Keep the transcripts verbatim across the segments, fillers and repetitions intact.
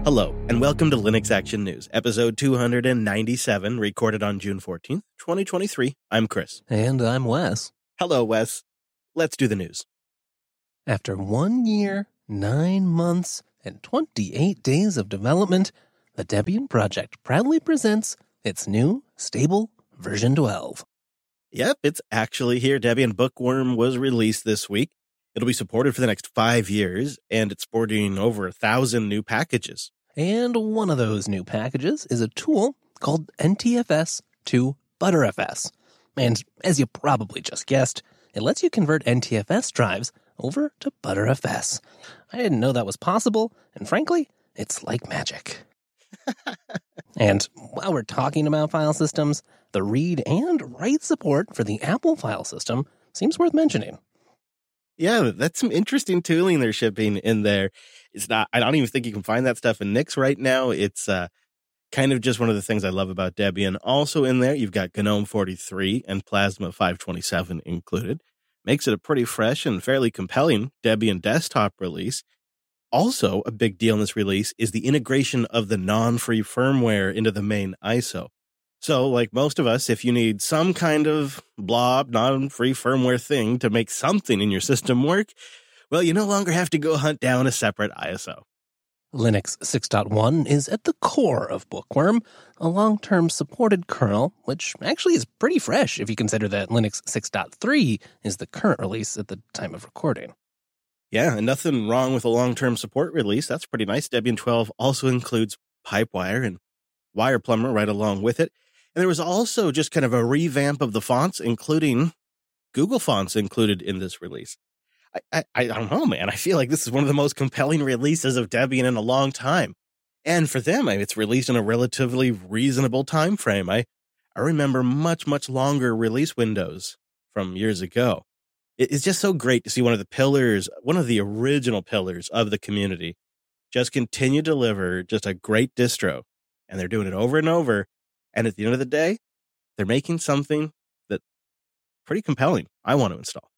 Hello, and welcome to Linux Action News, episode two hundred ninety-seven, recorded on June fourteenth, twenty twenty-three. I'm Chris. And I'm Wes. Hello, Wes. Let's do the news. After one year, nine months, and twenty-eight days of development, the Debian project proudly presents its new, stable version twelve. Yep, it's actually here. Debian Bookworm was released this week. It'll be supported for the next five years, and it's supporting over a thousand new packages. And one of those new packages is a tool called N T F S to ButterFS. And as you probably just guessed, it lets you convert N T F S drives over to ButterFS. I didn't know that was possible, and frankly, it's like magic. And while we're talking about file systems, the read and write support for the Apple file system seems worth mentioning. Yeah, that's some interesting tooling they're shipping in there. It's not, I don't even think you can find that stuff in Nix right now. It's uh, kind of just one of the things I love about Debian. Also in there, you've got GNOME forty-three and Plasma five twenty-seven included. Makes it a pretty fresh and fairly compelling Debian desktop release. Also, a big deal in this release is the integration of the non-free firmware into the main I S O. So, like most of us, if you need some kind of blob, non-free firmware thing to make something in your system work, well, you no longer have to go hunt down a separate I S O. Linux six point one is at the core of Bookworm, a long-term supported kernel, which actually is pretty fresh if you consider that Linux six point three is the current release at the time of recording. Yeah, and nothing wrong with a long-term support release. That's pretty nice. Debian twelve also includes Pipewire and Wireplumber right along with it. And there was also just kind of a revamp of the fonts, including Google fonts included in this release. I, I, I don't know, man. I feel like this is one of the most compelling releases of Debian in a long time. And for them, I mean, it's released in a relatively reasonable time frame. I, I remember much, much longer release windows from years ago. It, it's just so great to see one of the pillars, one of the original pillars of the community, just continue to deliver just a great distro. And they're doing it over and over. And at the end of the day, they're making something that's pretty compelling. I want to install.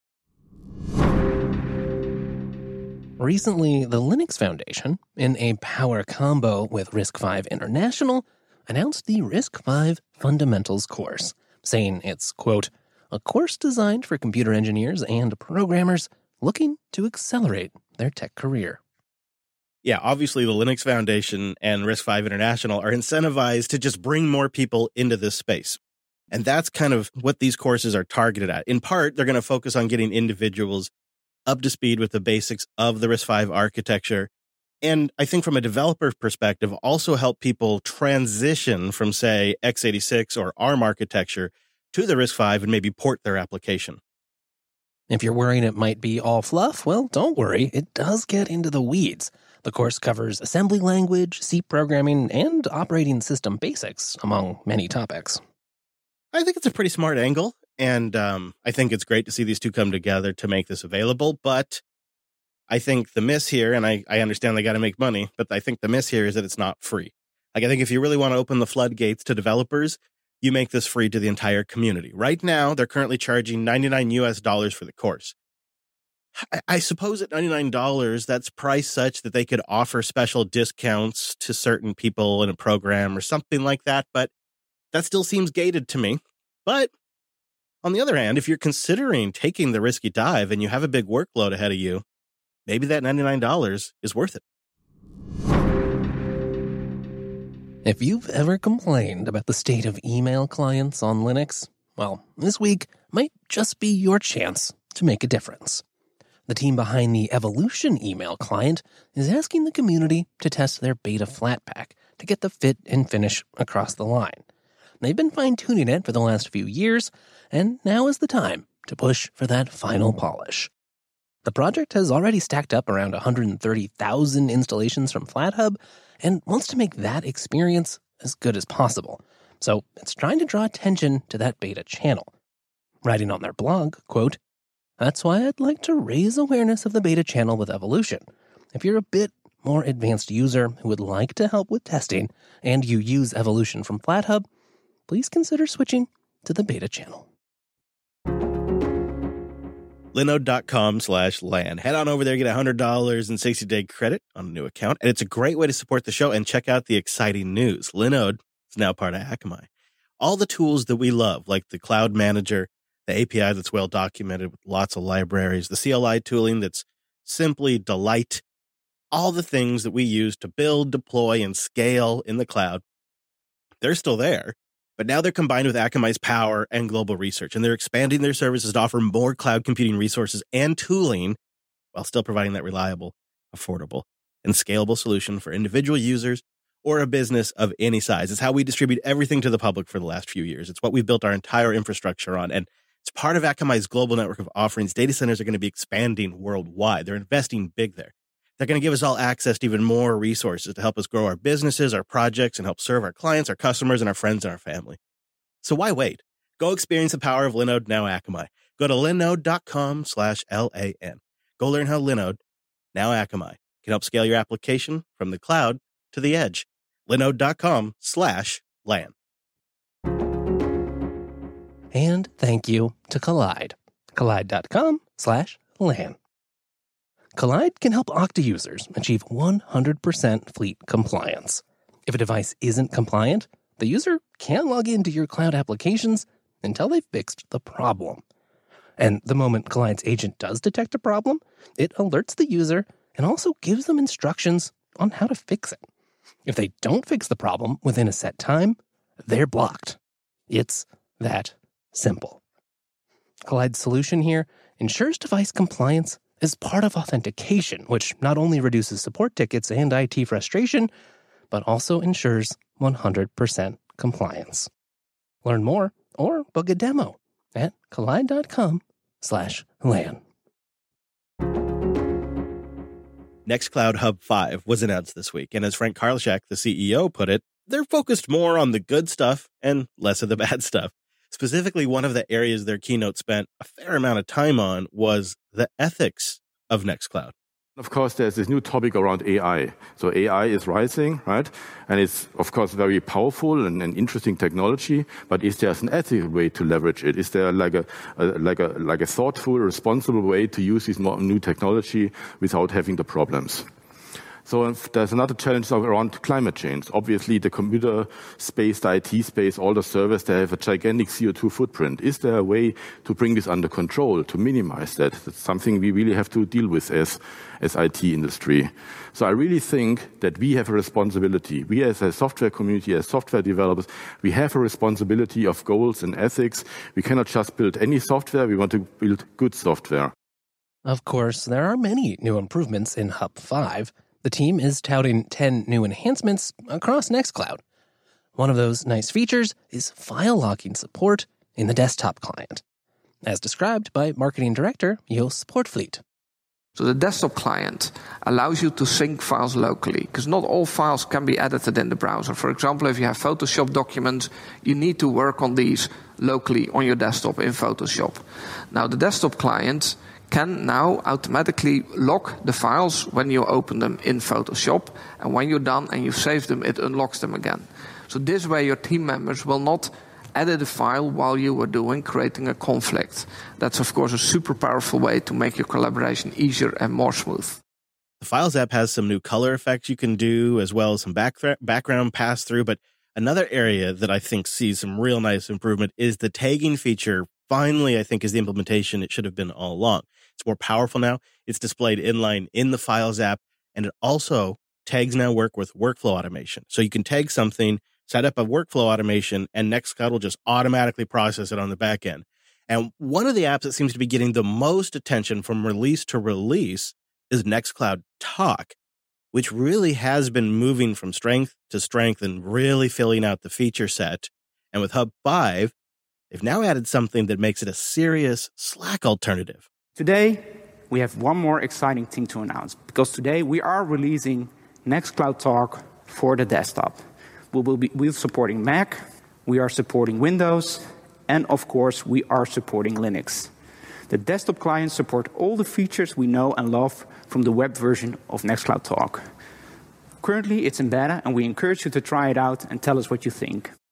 Recently, the Linux Foundation, in a power combo with RISC-V International, announced the RISC-V Fundamentals course, saying it's, quote, a course designed for computer engineers and programmers looking to accelerate their tech career. Yeah, obviously the Linux Foundation and RISC-V International are incentivized to just bring more people into this space. And that's kind of what these courses are targeted at. In part, they're going to focus on getting individuals up to speed with the basics of the RISC-V architecture. And I think from a developer perspective, also help people transition from, say, x eighty-six or ARM architecture to the RISC-V and maybe port their application. If you're worrying it might be all fluff, well, don't worry. It does get into the weeds. The course covers assembly language, C programming, and operating system basics, among many topics. I think it's a pretty smart angle, and um, I think it's great to see these two come together to make this available, but I think the miss here, and I, I understand they got to make money, but I think the miss here is that it's not free. Like, I think if you really want to open the floodgates to developers, you make this free to the entire community. Right now, they're currently charging ninety-nine U S dollars for the course. I suppose at ninety-nine dollars, that's priced such that they could offer special discounts to certain people in a program or something like that, but that still seems gated to me. But on the other hand, if you're considering taking the risky dive and you have a big workload ahead of you, maybe that ninety-nine dollars is worth it. If you've ever complained about the state of email clients on Linux, well, this week might just be your chance to make a difference. The team behind the Evolution email client is asking the community to test their beta Flatpak to get the fit and finish across the line. They've been fine-tuning it for the last few years, and now is the time to push for that final polish. The project has already stacked up around one hundred thirty thousand installations from FlatHub and wants to make that experience as good as possible. So it's trying to draw attention to that beta channel. Writing on their blog, quote, that's why I'd like to raise awareness of the beta channel with Evolution. If you're a bit more advanced user who would like to help with testing and you use Evolution from FlatHub, please consider switching to the beta channel. Linode.com slash LAN. Head on over there, get one hundred dollars in sixty-day credit on a new account, and it's a great way to support the show and check out the exciting news. Linode is now part of Akamai. All the tools that we love, like the Cloud Manager, the A P I that's well documented with lots of libraries, the C L I tooling that's simply delight, all the things that we use to build, deploy, and scale in the cloud, they're still there. But now they're combined with Akamai's power and global research, and they're expanding their services to offer more cloud computing resources and tooling while still providing that reliable, affordable, and scalable solution for individual users or a business of any size. It's how we distribute everything to the public for the last few years. It's what we've built our entire infrastructure on, and it's part of Akamai's global network of offerings. Data centers are going to be expanding worldwide. They're investing big there. They're going to give us all access to even more resources to help us grow our businesses, our projects, and help serve our clients, our customers, and our friends and our family. So why wait? Go experience the power of Linode now Akamai. Go to linode.com slash L-A-N. Go learn how Linode, now Akamai, can help scale your application from the cloud to the edge. Linode.com slash LAN. And thank you to Kolide. Kolide.com slash LAN. Kolide can help Okta users achieve one hundred percent fleet compliance. If a device isn't compliant, the user can't log into your cloud applications until they've fixed the problem. And the moment Kolide's agent does detect a problem, it alerts the user and also gives them instructions on how to fix it. If they don't fix the problem within a set time, they're blocked. It's that simple. Kolide's solution here ensures device compliance as part of authentication, which not only reduces support tickets and I T frustration, but also ensures one hundred percent compliance. Learn more or book a demo at kolide.com slash LAN. Nextcloud Hub five was announced this week, and as Frank Karlashak, the C E O, put it, they're focused more on the good stuff and less of the bad stuff. Specifically, one of the areas their keynote spent a fair amount of time on was the ethics of Nextcloud. Of course, there's this new topic around A I. So A I is rising, right? And it's, of course, very powerful and, and interesting technology. But is there an ethical way to leverage it? Is there like a, a like a like a thoughtful, responsible way to use this new technology without having the problems? So there's another challenge around climate change. Obviously, the computer space, the I T space, all the servers, they have a gigantic C O two footprint. Is there a way to bring this under control, to minimize that? That's something we really have to deal with as, as I T industry. So I really think that we have a responsibility. We as a software community, as software developers, we have a responsibility of goals and ethics. We cannot just build any software. We want to build good software. Of course, there are many new improvements in Hub five. The team is touting ten new enhancements across Nextcloud. One of those nice features is file locking support in the desktop client, as described by Marketing Director Jos Poortvliet. So the desktop client allows you to sync files locally, because not all files can be edited in the browser. For example, if you have Photoshop documents, you need to work on these locally on your desktop in Photoshop. Now, the desktop client can now automatically lock the files when you open them in Photoshop, and when you're done and you've saved them, it unlocks them again. So this way your team members will not edit a file while you were doing, creating a conflict. That's, of course, a super powerful way to make your collaboration easier and more smooth. The Files app has some new color effects you can do, as well as some back background pass-through, but another area that I think sees some real nice improvement is the tagging feature. Finally, I think, is the implementation it should have been all along. It's more powerful now. It's displayed inline in the Files app, and it also tags now work with workflow automation. So you can tag something, set up a workflow automation, and Nextcloud will just automatically process it on the back end. And one of the apps that seems to be getting the most attention from release to release is Nextcloud Talk, which really has been moving from strength to strength and really filling out the feature set. And with Hub five, they've now added something that makes it a serious Slack alternative. Today, we have one more exciting thing to announce, because today we are releasing Nextcloud Talk for the desktop. We will be we're supporting Mac, we are supporting Windows, and of course, we are supporting Linux. The desktop clients support all the features we know and love from the web version of Nextcloud Talk. Currently, it's in beta, and we encourage you to try it out and tell us what you think.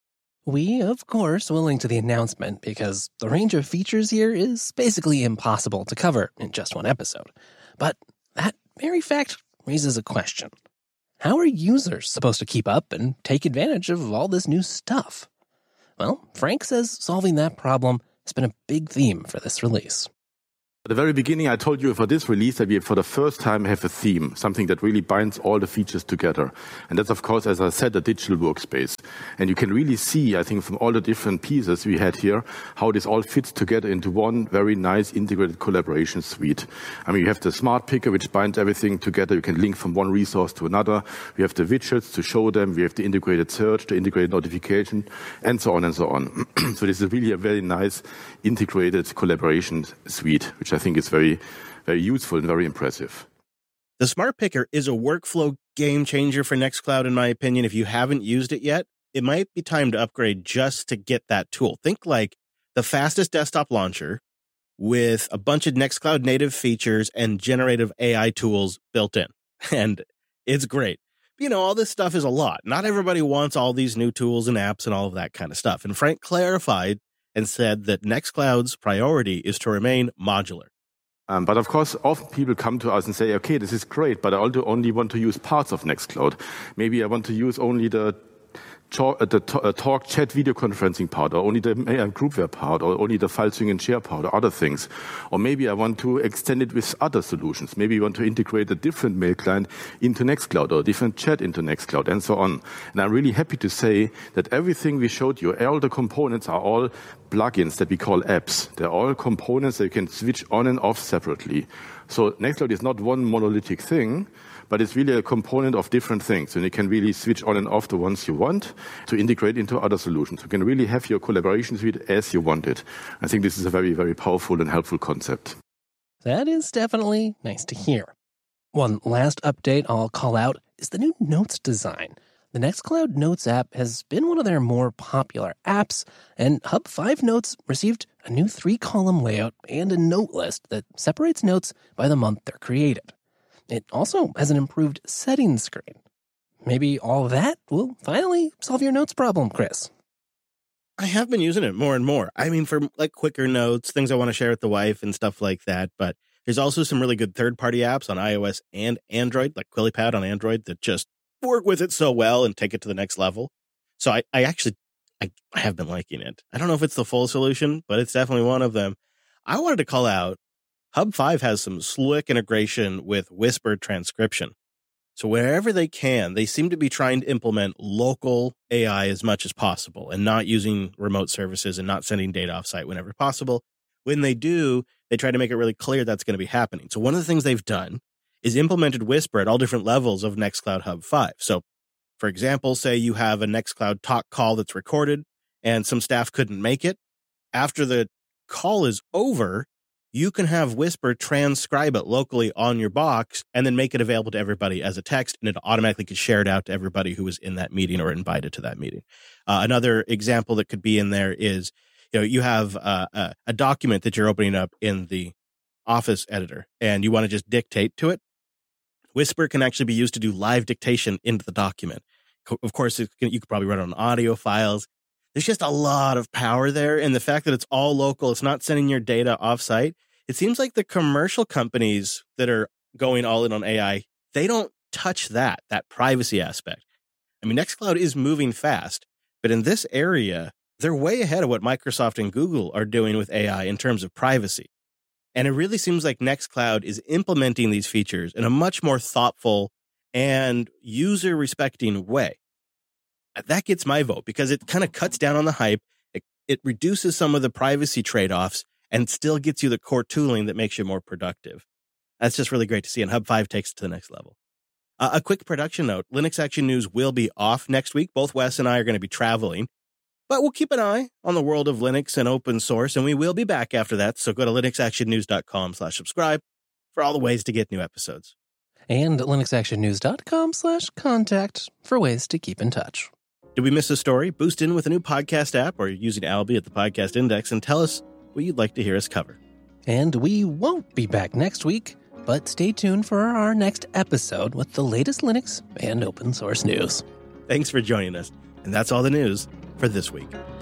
We, of course, will link to the announcement because the range of features here is basically impossible to cover in just one episode. But that very fact raises a question. How are users supposed to keep up and take advantage of all this new stuff? Well, Frank says solving that problem has been a big theme for this release. At the very beginning, I told you for this release that we for the first time have a theme, something that really binds all the features together. And that's, of course, as I said, a digital workspace. And you can really see, I think, from all the different pieces we had here, how this all fits together into one very nice integrated collaboration suite. I mean, you have the smart picker, which binds everything together. You can link from one resource to another. We have the widgets to show them. We have the integrated search, the integrated notification, and so on and so on. So this is really a very nice integrated collaboration suite, which I think is very, very useful and very impressive. The Smart Picker is a workflow game changer for Nextcloud, in my opinion. If you haven't used it yet, it might be time to upgrade just to get that tool. Think like the fastest desktop launcher with a bunch of Nextcloud native features and generative A I tools built in. And it's great. You know, all this stuff is a lot. Not everybody wants all these new tools and apps and all of that kind of stuff. And Frank clarified and said that Nextcloud's priority is to remain modular. Um, but of course, often people come to us and say, okay, this is great, but I only want to use parts of Nextcloud. Maybe I want to use only the the talk, chat, video conferencing part, or only the groupware part, or only the file sync and share part, or other things. Or maybe I want to extend it with other solutions. Maybe you want to integrate a different mail client into Nextcloud, or a different chat into Nextcloud, and so on. And I'm really happy to say that everything we showed you, all the components are all plugins that we call apps. They're all components that you can switch on and off separately. So Nextcloud is not one monolithic thing, but it's really a component of different things. And you can really switch on and off the ones you want to integrate into other solutions. You can really have your collaboration suite as you want it. I think this is a very, very powerful and helpful concept. That is definitely nice to hear. One last update I'll call out is the new Notes design. The Nextcloud Notes app has been one of their more popular apps, and Hub five Notes received a new three-column layout and a note list that separates notes by the month they're created. It also has an improved settings screen. Maybe all of that will finally solve your notes problem, Chris. I have been using it more and more. I mean, for like quicker notes, things I want to share with the wife and stuff like that. But there's also some really good third-party apps on iOS and Android, like QuillyPad on Android, that just work with it so well and take it to the next level. So I, I actually, I, I have been liking it. I don't know if it's the full solution, but it's definitely one of them. I wanted to call out Hub five has some slick integration with Whisper transcription. So wherever they can, they seem to be trying to implement local A I as much as possible and not using remote services and not sending data offsite whenever possible. When they do, they try to make it really clear that's going to be happening. So one of the things they've done is implemented Whisper at all different levels of Nextcloud Hub five. So, for example, say you have a Nextcloud talk call that's recorded and some staff couldn't make it. After the call is over, you can have Whisper transcribe it locally on your box and then make it available to everybody as a text, and it automatically gets shared out to everybody who was in that meeting or invited to that meeting. Uh, another example that could be in there is, you know, you have uh, a, a document that you're opening up in the Office editor and you want to just dictate to it. Whisper can actually be used to do live dictation into the document. Of course, it can, you could probably run it on audio files. There's just a lot of power there. And the fact that it's all local, it's not sending your data offsite. It seems like the commercial companies that are going all in on A I, they don't touch that, that privacy aspect. I mean, Nextcloud is moving fast, but in this area, they're way ahead of what Microsoft and Google are doing with A I in terms of privacy. And it really seems like Nextcloud is implementing these features in a much more thoughtful and user-respecting way. That gets my vote because it kind of cuts down on the hype. It, it reduces some of the privacy trade-offs and still gets you the core tooling that makes you more productive. That's just really great to see, and Hub five takes it to the next level. Uh, a quick production note, Linux Action News will be off next week. Both Wes and I are going to be traveling, but we'll keep an eye on the world of Linux and open source, and we will be back after that, so go to linuxactionnews.com slash subscribe for all the ways to get new episodes. And linuxactionnews.com slash contact for ways to keep in touch. Did we miss a story? Boost in with a new podcast app or using Alby at the Podcast Index and tell us what you'd like to hear us cover. And we won't be back next week, but stay tuned for our next episode with the latest Linux and open source news. Thanks for joining us. And that's all the news for this week.